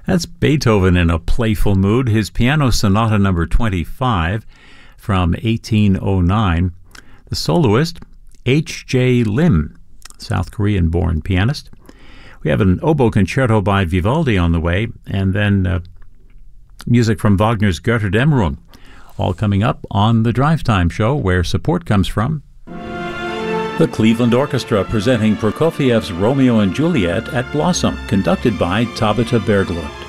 That's Beethoven in a playful mood. His Piano Sonata number 25 from 1809. The soloist, H.J. Lim, South Korean-born pianist. We have an oboe concerto by Vivaldi on the way, and then music from Wagner's Götterdämmerung, all coming up on the Drive Time Show, where support comes from the Cleveland Orchestra, presenting Prokofiev's Romeo and Juliet at Blossom, conducted by Tabitha Berglund.